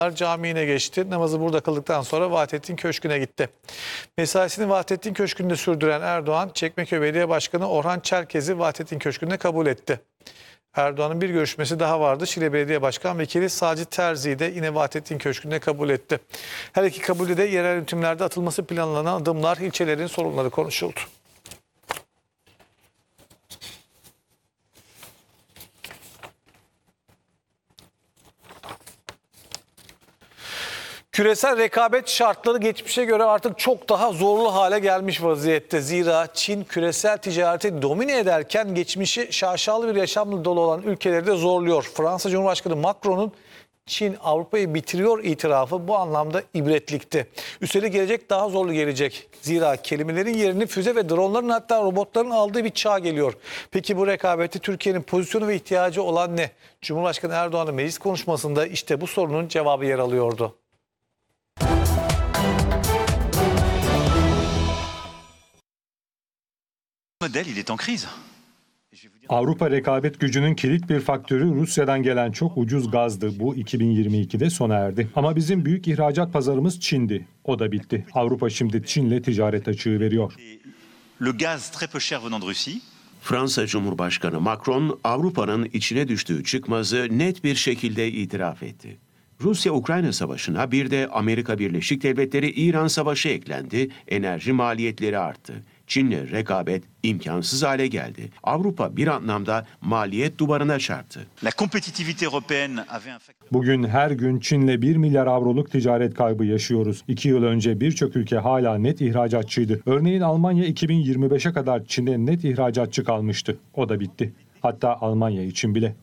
Camiine geçti. Namazı burada kıldıktan sonra Vahdettin Köşkü'ne gitti. Mesaisini Vahdettin Köşkü'nde sürdüren Erdoğan, Çekmeköy Belediye Başkanı Orhan Çerkez'i Vahdettin Köşkü'nde kabul etti. Erdoğan'ın bir görüşmesi daha vardı. Şile Belediye Başkan Vekili Sacit Terzi'yi de yine Vahdettin Köşkü'nde kabul etti. Her iki kabulde de yerel yönetimlerde atılması planlanan adımlar, ilçelerin sorunları konuşuldu. Küresel rekabet şartları geçmişe göre artık çok daha zorlu hale gelmiş vaziyette. Zira Çin küresel ticareti domine ederken geçmişi şaşalı bir yaşamla dolu olan ülkeleri de zorluyor. Fransa Cumhurbaşkanı Macron'un Çin Avrupa'yı bitiriyor itirafı bu anlamda ibretlikti. Üstelik gelecek daha zorlu gelecek. Zira kelimelerin yerini füze ve dronların, hatta robotların aldığı bir çağ geliyor. Peki bu rekabette Türkiye'nin pozisyonu ve ihtiyacı olan ne? Cumhurbaşkanı Erdoğan'ın meclis konuşmasında işte bu sorunun cevabı yer alıyordu. Avrupa rekabet gücünün kilit bir faktörü Rusya'dan gelen çok ucuz gazdı. Bu 2022'de sona erdi. Ama bizim büyük ihracat pazarımız Çin'di. O da bitti. Avrupa şimdi Çin'le ticaret açığı veriyor. Fransa Cumhurbaşkanı Macron, Avrupa'nın içine düştüğü çıkmazı net bir şekilde itiraf etti. Rusya-Ukrayna savaşına bir de Amerika Birleşik Devletleri-İran savaşı eklendi, enerji maliyetleri arttı. Çin'le rekabet imkansız hale geldi. Avrupa bir anlamda maliyet duvarına çarptı. Bugün her gün Çin'le 1 milyar avroluk ticaret kaybı yaşıyoruz. 2 yıl önce birçok ülke hala net ihracatçıydı. Örneğin Almanya 2025'e kadar Çin'e net ihracatçı kalmıştı. O da bitti. Hatta Almanya için bile.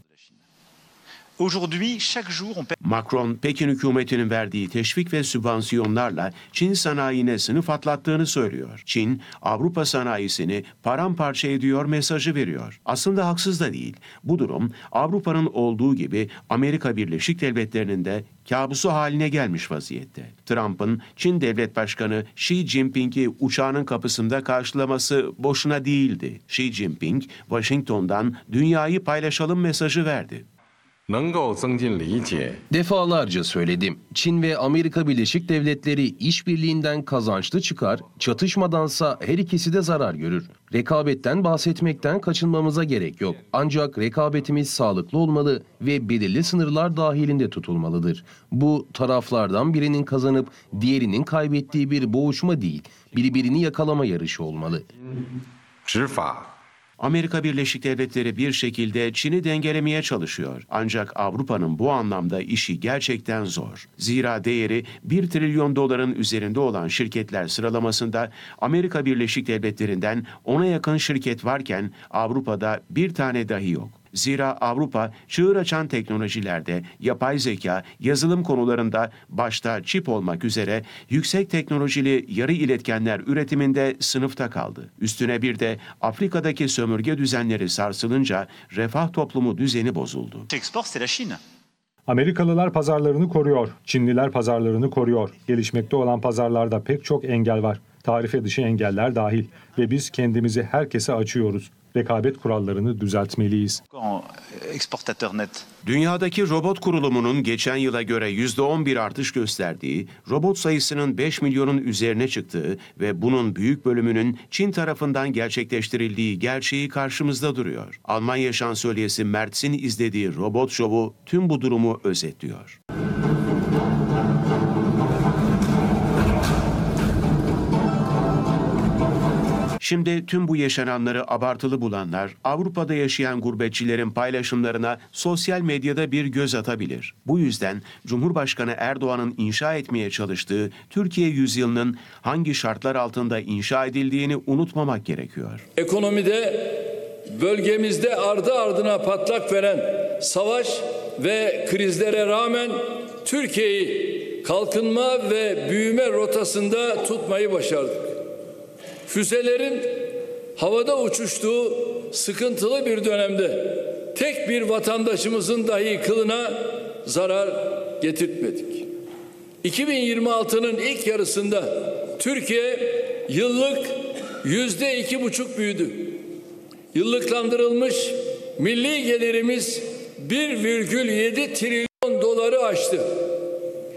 Macron, Pekin hükümetinin verdiği teşvik ve sübvansiyonlarla Çin sanayine sınıf atlattığını söylüyor. Çin, Avrupa sanayisini paramparça ediyor mesajı veriyor. Aslında haksız da değil. Bu durum Avrupa'nın olduğu gibi Amerika Birleşik Devletleri'nin de kabusu haline gelmiş vaziyette. Trump'ın Çin Devlet Başkanı Xi Jinping'i uçağının kapısında karşılaması boşuna değildi. Xi Jinping, Washington'dan dünyayı paylaşalım mesajı verdi. Defalarca söyledim. Çin ve Amerika Birleşik Devletleri işbirliğinden kazançlı çıkar, çatışmadansa her ikisi de zarar görür. Rekabetten bahsetmekten kaçınmamıza gerek yok. Ancak rekabetimiz sağlıklı olmalı ve belirli sınırlar dahilinde tutulmalıdır. Bu taraflardan birinin kazanıp diğerinin kaybettiği bir boğuşma değil, birbirini yakalama yarışı olmalı. Amerika Birleşik Devletleri bir şekilde Çin'i dengelemeye çalışıyor. Ancak Avrupa'nın bu anlamda işi gerçekten zor. Zira değeri 1 trilyon doların üzerinde olan şirketler sıralamasında Amerika Birleşik Devletleri'nden 10'a yakın şirket varken Avrupa'da bir tane dahi yok. Zira Avrupa çığır açan teknolojilerde, yapay zeka, yazılım konularında başta çip olmak üzere yüksek teknolojili yarı iletkenler üretiminde sınıfta kaldı. Üstüne bir de Afrika'daki sömürge düzenleri sarsılınca refah toplumu düzeni bozuldu. Amerikalılar pazarlarını koruyor, Çinliler pazarlarını koruyor. Gelişmekte olan pazarlarda pek çok engel var. Tarife dışı engeller dahil ve biz kendimizi herkese açıyoruz. Rekabet kurallarını düzeltmeliyiz. Dünyadaki robot kurulumunun geçen yıla göre %11 artış gösterdiği, robot sayısının 5 milyonun üzerine çıktığı ve bunun büyük bölümünün Çin tarafından gerçekleştirildiği gerçeği karşımızda duruyor. Almanya şansölyesi Merz'in izlediği robot şovu tüm bu durumu özetliyor. Şimdi tüm bu yaşananları abartılı bulanlar, Avrupa'da yaşayan gurbetçilerin paylaşımlarına sosyal medyada bir göz atabilir. Bu yüzden Cumhurbaşkanı Erdoğan'ın inşa etmeye çalıştığı Türkiye yüzyılının hangi şartlar altında inşa edildiğini unutmamak gerekiyor. Ekonomide bölgemizde ardı ardına patlak veren savaş ve krizlere rağmen Türkiye'yi kalkınma ve büyüme rotasında tutmayı başardık. Füzelerin havada uçuştuğu sıkıntılı bir dönemde tek bir vatandaşımızın dahi kılına zarar getirtmedik. 2026'nın ilk yarısında Türkiye yıllık %2,5 büyüdü. Yıllıklandırılmış milli gelirimiz 1,7 trilyon doları aştı.